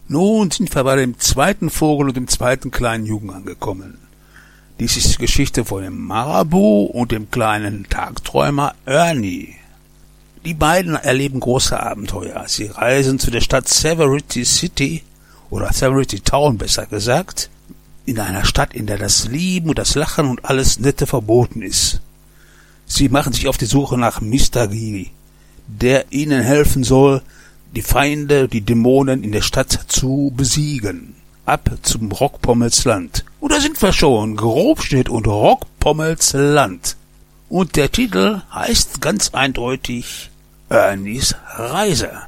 Nun sind wir bei dem zweiten Vogel und dem zweiten kleinen Jungen angekommen. Dies ist die Geschichte von dem Marabu und dem kleinen Tagträumer Ernie. Die beiden erleben große Abenteuer. Sie reisen zu der Stadt Severity City, oder Severity Town besser gesagt, in einer Stadt, in der das Lieben und das Lachen und alles Nette verboten ist. Sie machen sich auf die Suche nach Mr. Guy, der ihnen helfen soll, die Feinde, die Dämonen in der Stadt zu besiegen. Ab zum Rockpommels Land. Und da sind wir schon, Grobschnitt und Rockpommels Land. Und der Titel heißt ganz eindeutig Ernies Reise.